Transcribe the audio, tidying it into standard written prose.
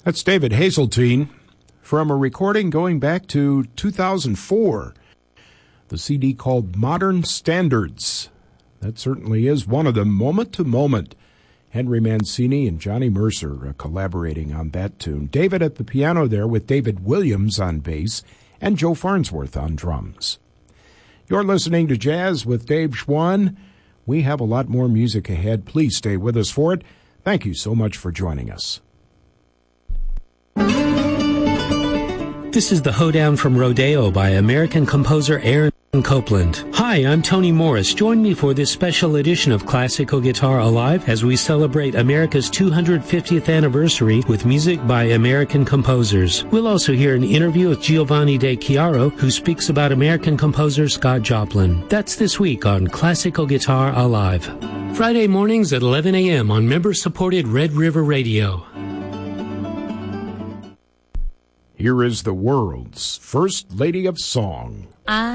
That's David Hazeltine from a recording going back to 2004. The CD called Modern Standards. That certainly is one of them, Moment to Moment. Henry Mancini and Johnny Mercer collaborating on that tune. David at the piano there with David Williams on bass and Joe Farnsworth on drums. You're listening to Jazz with Dave Schwann. We have a lot more music ahead. Please stay with us for it. Thank you so much for joining us. This is the Hoedown from Rodeo by American composer Aaron Copland. Hi, I'm Tony Morris. Join me for this special edition of Classical Guitar Alive as we celebrate America's 250th anniversary with music by American composers. We'll also hear an interview with Giovanni De Chiaro, who speaks about American composer Scott Joplin. That's this week on Classical Guitar Alive. Friday mornings at 11 a.m. on member-supported Red River Radio. Here is the world's first lady of song.